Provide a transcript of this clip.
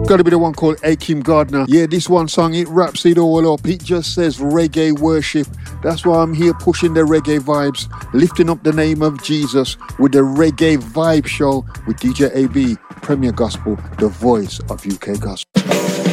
Gotta be the one called Akim Gardner. Yeah, this one song, it wraps it all up. It just says reggae worship. That's why I'm here pushing the reggae vibes, lifting up the name of Jesus with the Reggae Vibe Show with DJ AB, Premier Gospel, the voice of UK Gospel.